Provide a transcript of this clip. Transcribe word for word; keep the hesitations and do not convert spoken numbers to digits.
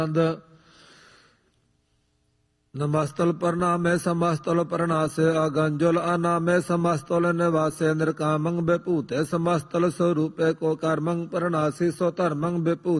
ਨਮਸਤਲ ਪ੍ਰਣਾਮੇ ਸਮਸਤਲ ਪ੍ਰਣਾਸੇ ਅਗੰਜੁਲ ਅਨਾਮੇ ਸਮਸਤਲ ਨਿਵਾਸੇ ਨਿਰਕਾਮੰ ਵਿਭੂਤੇ ਸਮਸਤਲ ਸਰੂਪੇ ਕੋ ਕਰਮੰ ਪ੍ਰਣਾਸੀ ਸੋ ਧਰਮੰ ਵਿਭੂ